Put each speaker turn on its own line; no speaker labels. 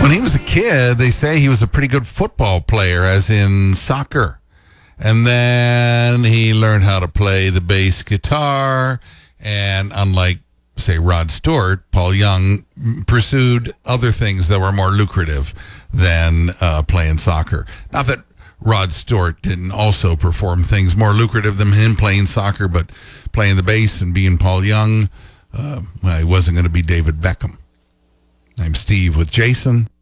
When he was a kid, they say he was a pretty good football player, as in soccer. And then he learned how to play the bass guitar, and unlike, say, Rod Stewart, Paul Young pursued other things that were more lucrative than playing soccer. Not that Rod Stewart didn't also perform things more lucrative than him playing soccer, but playing the bass and being Paul Young, he wasn't going to be David Beckham. I'm Steve with Jason.